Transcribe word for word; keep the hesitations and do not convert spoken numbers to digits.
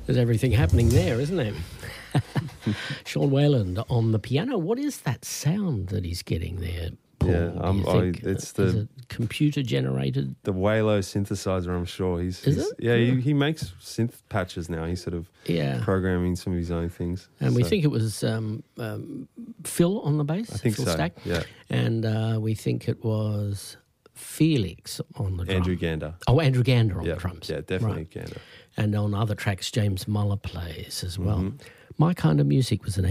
There's everything happening there, isn't there? Sean Wayland on the piano. What is that sound that he's getting there, Paul? Yeah, do um, you I, think? it's Is the it computer-generated? the Waylo synthesizer. I'm sure he's. Is he's it? Yeah, he, he makes synth patches now. He's sort of Yeah. programming some of his own things. And we So, think it was um, um, Phil on the bass. I think Phil so. Stack. Yeah, And uh, we think it was Felix on the drums. Andrew Gander. Oh, Andrew Gander on Yeah, the drums. yeah, definitely Right. Gander. And on other tracks, James Muller plays as well. Mhm. My Kind of Music was an